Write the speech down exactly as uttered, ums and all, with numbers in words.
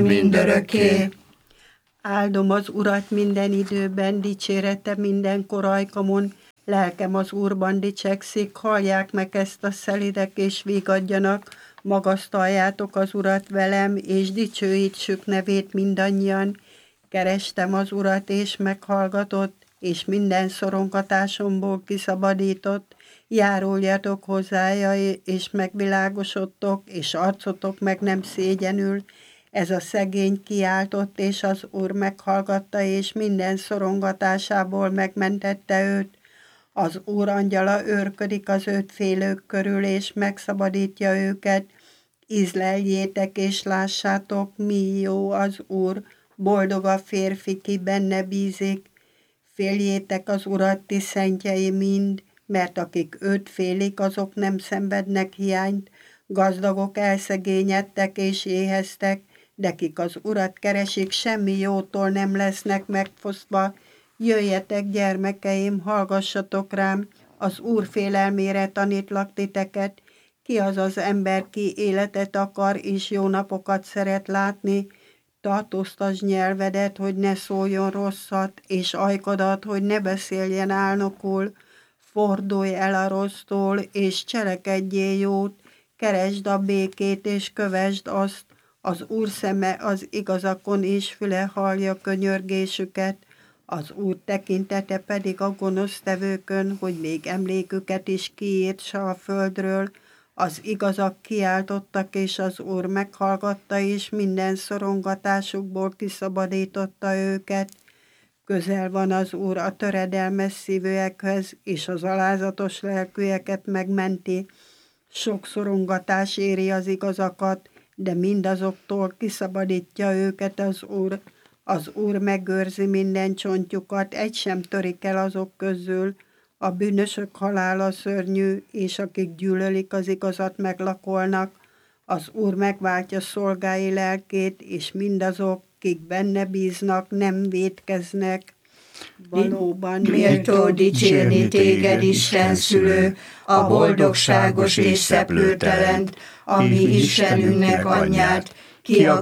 mindörökké. Áldom az Urat minden időben, dicsérete mindenkor ajkamon. Lelkem az Úrban dicsekszik, hallják meg ezt a szelidek, és vigadjanak. Magasztaljátok az Urat velem, és dicsőítsük nevét mindannyian. Kerestem az Urat, és meghallgatott, és minden szorongatásomból kiszabadított. Járuljatok hozzája, és megvilágosodtok, és arcotok meg nem szégyenül. Ez a szegény kiáltott, és az Úr meghallgatta, és minden szorongatásából megmentette őt. Az Úr angyala őrködik az őt félők körül, és megszabadítja őket. Ízleljétek, és lássátok, mi jó az Úr, boldog a férfi, ki benne bízik. Féljétek az Urat, ti szentjei mind, mert akik őt félik, azok nem szenvednek hiányt. Gazdagok elszegényedtek és éheztek, de kik az Urat keresik, semmi jótól nem lesznek megfosztva. Jöjjetek, gyermekeim, hallgassatok rám, az Úr félelmére tanítlak titeket. Ki az az ember, ki életet akar, és jó napokat szeret látni? Tartóztasd nyelvedet, hogy ne szóljon rosszat, és ajkadat, hogy ne beszéljen álnokul. Fordulj el a rossztól, és cselekedjél jót, keresd a békét, és kövesd azt. Az Úr szeme az igazakon, és füle hallja könyörgésüket. Az Úr tekintete pedig a gonosztevőkön, hogy még emléküket is kiírtsa a földről. Az igazak kiáltottak, és az Úr meghallgatta, és minden szorongatásukból kiszabadította őket. Közel van az Úr a töredelmes szívűekhez, és az alázatos lelkűeket megmenti. Sok szorongatás éri az igazakat, de mindazoktól kiszabadítja őket az Úr. Az Úr megőrzi minden csontjukat, egy sem törik el azok közül. A bűnösök halála szörnyű, és akik gyűlölik az igazat, meglakolnak. Az Úr megváltja szolgái lelkét, és mindazok, kik benne bíznak, nem vétkeznek. Valóban méltó dicsérni téged, Isten szülő, a boldogságos és szeplőtelent, a mi Istenünknek anyját, ki a